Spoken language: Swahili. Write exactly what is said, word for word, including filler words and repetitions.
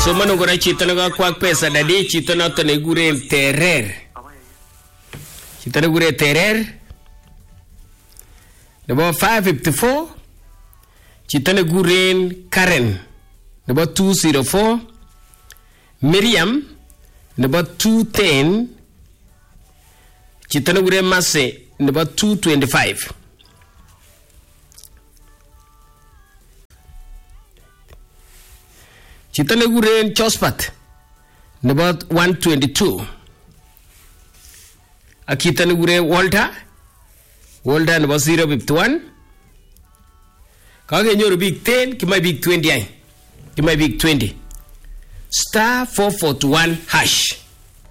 Somano kora chito nekakwak pesa dadi chito noto nekikuren Terer. Chito nekikuren Terer. Nebo five fifty-four. Chito nekikuren Karen. Nebo two oh four. Miriam. Nebo two ten. Chito nekikuren Mase. Nebo two twenty-five. Chito nekikuren Jospat nebo one twenty-two. Ak chito nekikuren Walter Walter nebo zero fifty-one. Kakenyoru biik ten, kimai biik twenty ay. Kimai biik twenty. Star four forty-one hash.